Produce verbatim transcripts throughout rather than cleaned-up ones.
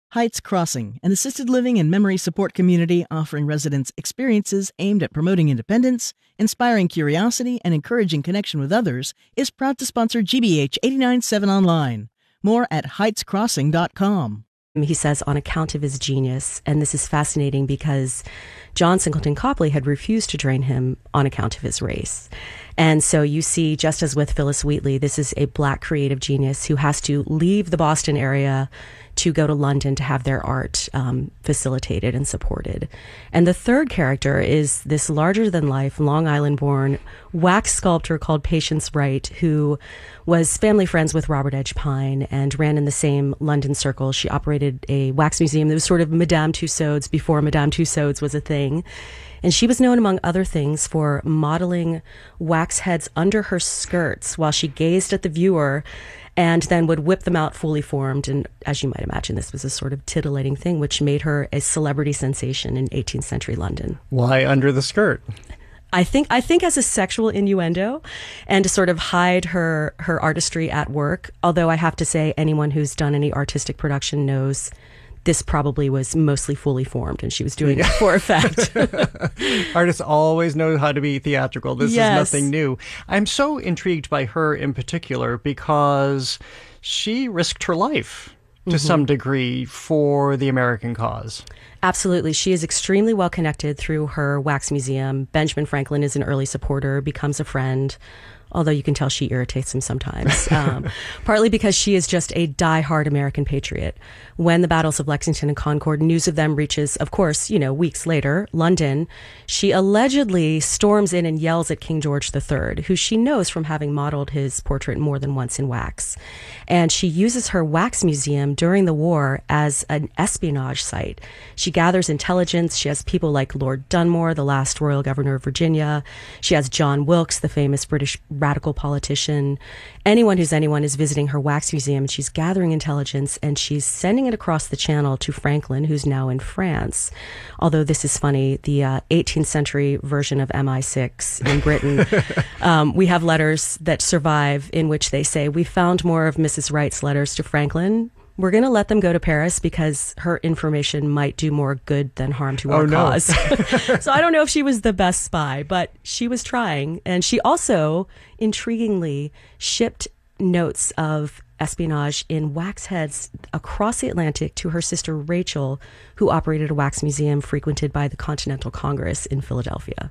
Heights Crossing, an assisted living and memory support community offering residents experiences aimed at promoting independence, inspiring curiosity, and encouraging connection with others, is proud to sponsor G B H eighty-nine point seven Online. More at heights crossing dot com. He says on account of his genius, and this is fascinating because John Singleton Copley had refused to train him on account of his race. And so you see, just as with Phyllis Wheatley, this is a black creative genius who has to leave the Boston area to go to London to have their art um, facilitated and supported. And the third character is this larger-than-life, Long Island-born wax sculptor called Patience Wright, who was family friends with Robert Edge Pine and ran in the same London circle. She operated a wax museum that was sort of Madame Tussauds before Madame Tussauds was a thing. And she was known, among other things, for modeling wax heads under her skirts while she gazed at the viewer and then would whip them out fully formed. And as you might imagine, this was a sort of titillating thing, which made her a celebrity sensation in eighteenth century London. Why under the skirt? I think I think as a sexual innuendo and to sort of hide her, her artistry at work. Although I have to say, anyone who's done any artistic production knows this probably was mostly fully formed and she was doing it for effect. Artists always know how to be theatrical. This Yes. is nothing new. I'm so intrigued by her in particular because she risked her life to Mm-hmm. some degree for the American cause. Absolutely. She is extremely well connected through her wax museum. Benjamin Franklin is an early supporter, becomes a friend, although you can tell she irritates him sometimes, um, partly because she is just a diehard American patriot. When the battles of Lexington and Concord, news of them reaches, of course, you know, weeks later, London, she allegedly storms in and yells at King George the Third, who she knows from having modeled his portrait more than once in wax. And she uses her wax museum during the war as an espionage site. She gathers intelligence. She has people like Lord Dunmore, the last royal governor of Virginia. She has John Wilkes, the famous British radical politician. Anyone who's anyone is visiting her wax museum, and she's gathering intelligence, and she's sending it across the channel to Franklin, who's now in France. Although this is funny, the uh, eighteenth century version of M I six in Britain, um, we have letters that survive in which they say, we found more of Missus Wright's letters to Franklin. We're going to let them go to Paris because her information might do more good than harm to our Oh, no. cause. So I don't know if she was the best spy, but she was trying. And she also, intriguingly, shipped notes of espionage in wax heads across the Atlantic to her sister Rachel, who operated a wax museum frequented by the Continental Congress in Philadelphia.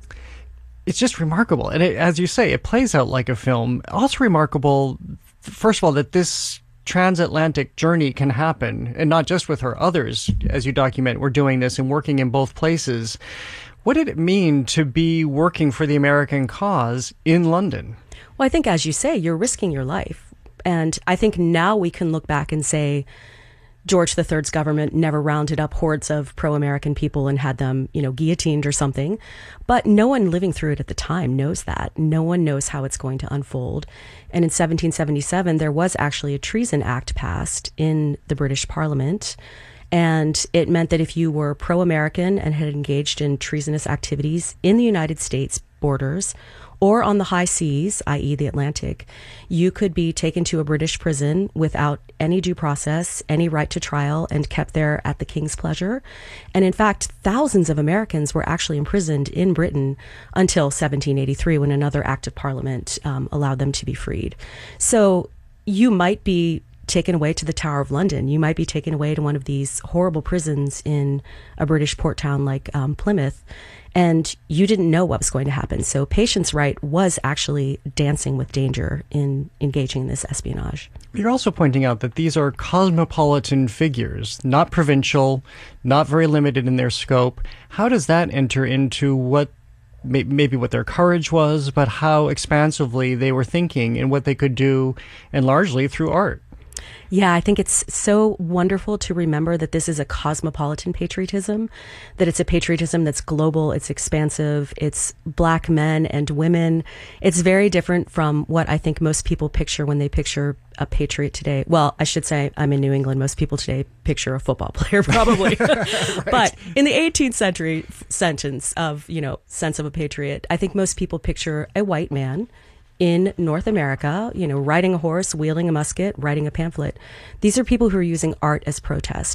It's just remarkable. And it, as you say, it plays out like a film. Also remarkable, first of all, that this transatlantic journey can happen, and not just with her. Others, as you document, were doing this and working in both places. What did it mean to be working for the American cause in London? Well, I think, as you say, you're risking your life. And I think now we can look back and say George the Third's government never rounded up hordes of pro-American people and had them, you know, guillotined or something. But no one living through it at the time knows that. No one knows how it's going to unfold. And in seventeen seventy-seven, there was actually a Treason Act passed in the British Parliament. And it meant that if you were pro-American and had engaged in treasonous activities in the United States borders or on the high seas, that is the Atlantic, you could be taken to a British prison without any due process, any right to trial, and kept there at the king's pleasure. And in fact, thousands of Americans were actually imprisoned in Britain until seventeen eighty-three, when another act of parliament um, allowed them to be freed. So you might be taken away to the Tower of London. You might be taken away to one of these horrible prisons in a British port town like um, Plymouth, and you didn't know what was going to happen. So Patience Wright was actually dancing with danger in engaging in this espionage. You're also pointing out that these are cosmopolitan figures, not provincial, not very limited in their scope. How does that enter into what maybe what their courage was, but how expansively they were thinking and what they could do, and largely through art? Yeah, I think it's so wonderful to remember that this is a cosmopolitan patriotism, that it's a patriotism that's global, it's expansive, it's black men and women. It's very different from what I think most people picture when they picture a patriot today. Well, I should say I'm in New England. Most people today picture a football player, probably. Right. But in the eighteenth century sentence of, you know, sense of a patriot, I think most people picture a white man in North America, you know, riding a horse, wielding a musket, writing a pamphlet. These are people who are using art as protest.